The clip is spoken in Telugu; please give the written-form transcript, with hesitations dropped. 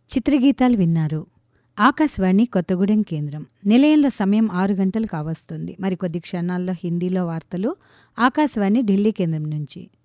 చిత్రగీతాలు విన్నారు. ఆకాశవాణి కొత్తగూడెం కేంద్రం. నిలయంలో సమయం 6 గంటలు కావస్తుంది. మరికొద్ది క్షణాల్లో హిందీలో వార్తలు ఆకాశవాణి ఢిల్లీ కేంద్రం నుంచి.